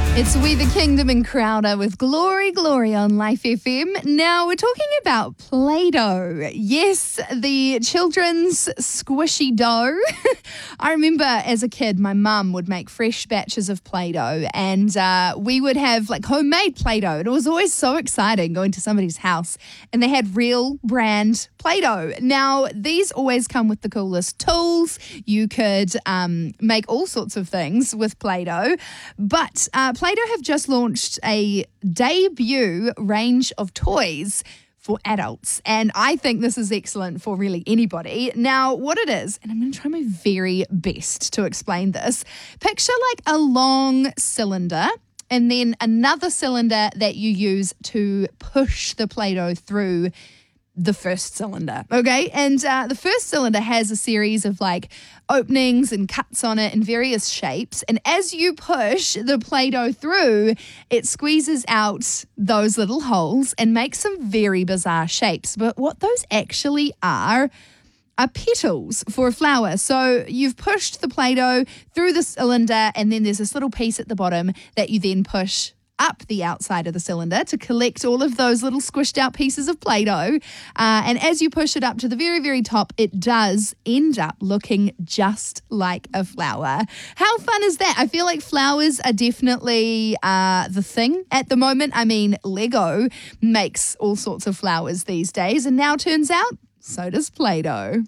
It's We the Kingdom and Crowder with Glory, Glory on Life FM. Now we're talking about Play-Doh. Yes, the children's squishy dough. I remember as a kid, my mum would make fresh batches of Play-Doh and we would have like homemade Play-Doh. And it was always so exciting going to somebody's house and they had real brand Play-Doh. Now, these always come with the coolest tools. You could make all sorts of things with Play-Doh, but Play-Doh have just launched a debut range of toys for adults, and I think this is excellent for really anybody. Now, what it is, and I'm going to try my very best to explain this, picture like a long cylinder and then another cylinder that you use to push the Play-Doh through the first cylinder, okay? And the first cylinder has a series of like openings and cuts on it in various shapes. And as you push the Play-Doh through, it squeezes out those little holes and makes some very bizarre shapes. But what those actually are petals for a flower. So you've pushed the Play-Doh through the cylinder and then there's this little piece at the bottom that you then push up the outside of the cylinder to collect all of those little squished out pieces of Play-Doh. And as you push it up to the very, very top, it does end up looking just like a flower. How fun is that? I feel like flowers are definitely the thing at the moment. I mean, Lego makes all sorts of flowers these days, and now turns out so does Play-Doh.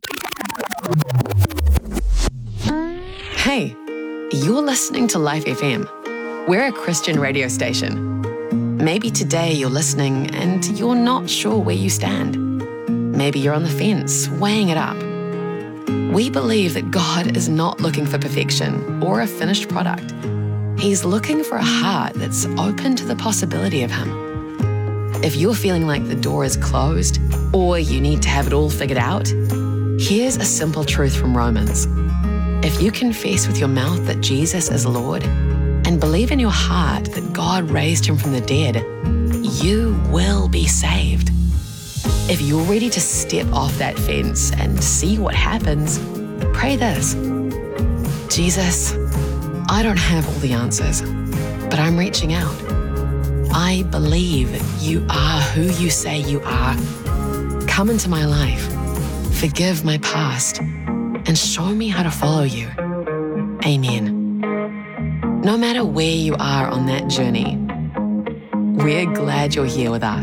Hey, you're listening to Life FM. We're a Christian radio station. Maybe today you're listening and you're not sure where you stand. Maybe you're on the fence, weighing it up. We believe that God is not looking for perfection or a finished product. He's looking for a heart that's open to the possibility of Him. If you're feeling like the door is closed or you need to have it all figured out, here's a simple truth from Romans. If you confess with your mouth that Jesus is Lord and believe in your heart that God raised Him from the dead, you will be saved. If you're ready to step off that fence and see what happens, pray this. Jesus, I don't have all the answers, but I'm reaching out. I believe you are who you say you are. Come into my life, forgive my past, and show me how to follow you. Amen. No matter where you are on that journey, we're glad you're here with us.